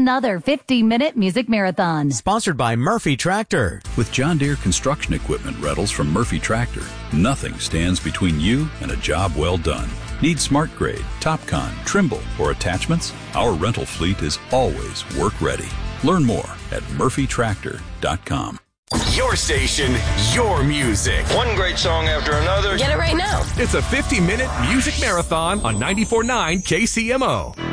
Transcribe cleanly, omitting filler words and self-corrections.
another 50-minute music marathon. Sponsored by Murphy Tractor. With John Deere construction equipment rentals from Murphy Tractor, nothing stands between you and a job well done. Need Smart Grade, TopCon, Trimble, or attachments? Our rental fleet is always work ready. Learn more at murphytractor.com. Your station, your music. One great song after another. Get it right now. It's a 50-minute music marathon on 94.9 KCMO.